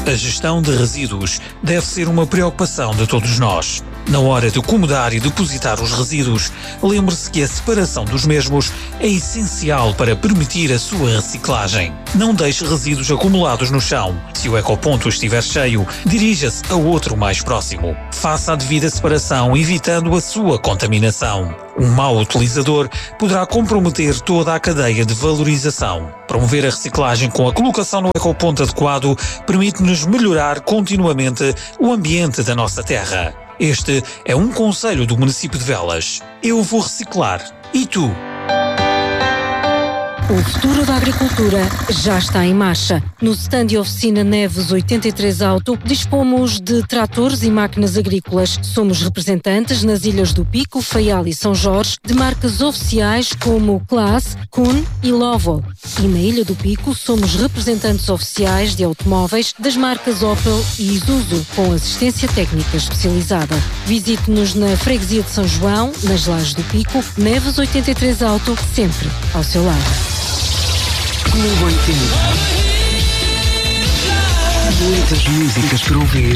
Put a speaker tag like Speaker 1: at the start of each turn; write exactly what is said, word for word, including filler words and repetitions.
Speaker 1: A gestão de resíduos deve ser uma preocupação de todos nós. Na hora de acomodar e depositar os resíduos, lembre-se que a separação dos mesmos é essencial para permitir a sua reciclagem. Não deixe resíduos acumulados no chão. Se o ecoponto estiver cheio, dirija-se a outro mais próximo. Faça a devida separação, evitando a sua contaminação. Um mau utilizador poderá comprometer toda a cadeia de valorização. Promover a reciclagem com a colocação no ecoponto adequado permite-nos melhorar continuamente o ambiente da nossa terra. Este é um conselho do município de Velas. Eu vou reciclar. E tu?
Speaker 2: O futuro da agricultura já está em marcha. No stand e oficina Neves oitenta e três Auto, dispomos de tratores e máquinas agrícolas. Somos representantes nas ilhas do Pico, Faial e São Jorge de marcas oficiais como Claas, Kuhn e Lovol. E na Ilha do Pico somos representantes oficiais de automóveis das marcas Opel e Isuzu, com assistência técnica especializada. Visite-nos na Freguesia de São João, nas Lajes do Pico. Neves oitenta e três Auto, sempre ao seu lado.
Speaker 3: Clube oitenta. Muitas músicas para ouvir.